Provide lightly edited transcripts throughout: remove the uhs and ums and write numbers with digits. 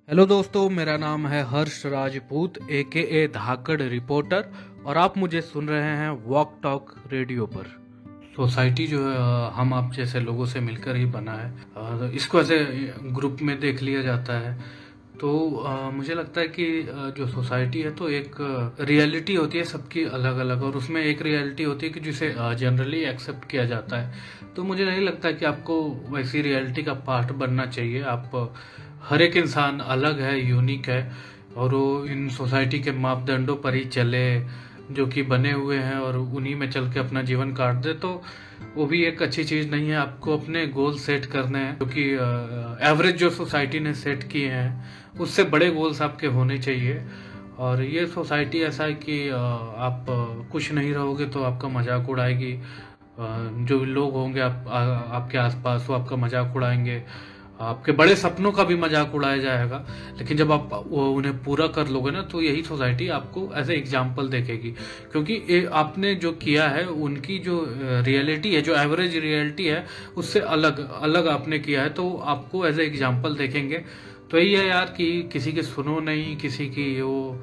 Hello दोस्तों, मेरा नाम है हर्ष राजपूत ए धाकड़ रिपोर्टर और आप मुझे सुन रहे हैं वॉक टॉक रेडियो पर। सोसाइटी जो है हम आप जैसे लोगों से मिलकर ही बना है। इसको ऐसे ग्रुप में देख लिया जाता है। तो मुझे लगता है कि जो सोसाइटी है तो एक रियलिटी होती है सबकी अलग अलग, और उसमें एक रियलिटी होती है कि जिसे जनरली एक्सेप्ट किया जाता है। तो मुझे नहीं लगता कि आपको वैसी रियलिटी का पार्ट बनना चाहिए। आप हर एक इंसान अलग है, यूनिक है, और वो इन सोसाइटी के मापदंडों पर ही चले जो कि बने हुए हैं और उन्हीं में चल के अपना जीवन काट दे, तो वो भी एक अच्छी चीज नहीं है। आपको अपने गोल सेट करने हैं, क्योंकि एवरेज जो सोसाइटी ने सेट किए हैं उससे बड़े गोल्स आपके होने चाहिए। और ये सोसाइटी ऐसा है कि आप कुछ नहीं रहोगे तो आपका मजाक उड़ाएगी। जो लोग होंगे आपके आसपास वो आपका मजाक उड़ाएंगे, आपके बड़े सपनों का भी मजाक उड़ाया जाएगा। लेकिन जब आप उन्हें पूरा कर लोगे ना, तो यही सोसाइटी आपको एज ए एग्जाम्पल देखेगी, क्योंकि आपने जो किया है उनकी जो रियलिटी है, जो एवरेज रियलिटी है, उससे अलग अलग आपने किया है, तो आपको एज ए एग्जाम्पल देखेंगे। तो यही है यार कि किसी की सुनो नहीं, किसी की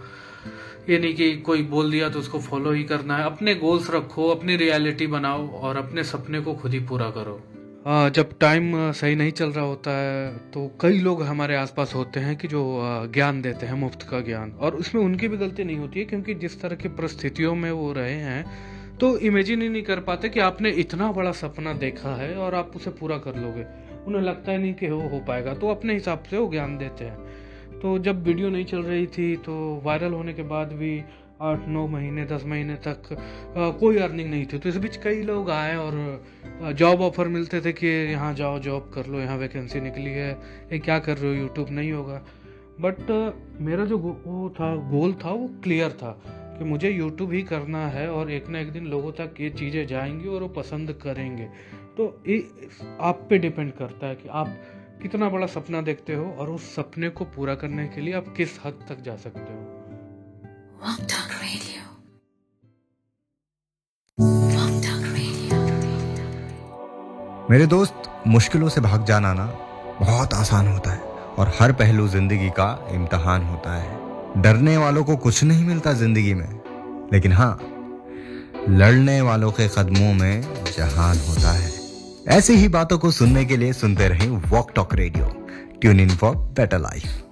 ये नहीं कि कोई बोल दिया तो उसको फॉलो ही करना है। अपने गोल्स रखो, अपनी रियलिटी बनाओ और अपने सपने को खुद ही पूरा करो। जब टाइम सही नहीं चल रहा होता है तो कई लोग हमारे आसपास होते हैं कि जो ज्ञान देते हैं, मुफ्त का ज्ञान, और उसमें उनकी भी गलती नहीं होती है, क्योंकि जिस तरह की परिस्थितियों में वो रहे हैं तो इमेजिन ही नहीं कर पाते कि आपने इतना बड़ा सपना देखा है और आप उसे पूरा कर लोगे। उन्हें लगता ही नहीं कि वो हो पाएगा, तो अपने हिसाब से वो ज्ञान देते हैं। तो जब वीडियो नहीं चल रही थी तो वायरल होने के बाद भी 8-9 महीने 10 महीने तक कोई अर्निंग नहीं थी। तो इस बीच कई लोग आए और जॉब ऑफर मिलते थे कि यहाँ जाओ, जॉब कर लो, यहाँ वैकेंसी निकली है, ये क्या कर रहे हो, यूट्यूब नहीं होगा। बट मेरा जो वो था, गोल था, वो क्लियर था कि मुझे यूट्यूब ही करना है और एक ना एक दिन लोगों तक ये चीज़ें जाएंगी और वो पसंद करेंगे। तो ये आप पे डिपेंड करता है कि आप कितना बड़ा सपना देखते हो और उस सपने को पूरा करने के लिए आप किस हद तक जा सकते हो। Walk Talk Radio. Walk Talk Radio. मेरे दोस्त, मुश्किलों से भाग जाना ना बहुत आसान होता है और हर पहलू जिंदगी का इम्तिहान होता है। डरने वालों को कुछ नहीं मिलता जिंदगी में, लेकिन हाँ, लड़ने वालों के कदमों में जहान होता है। ऐसी ही बातों को सुनने के लिए सुनते रहें walk talk radio. Tune in for better life.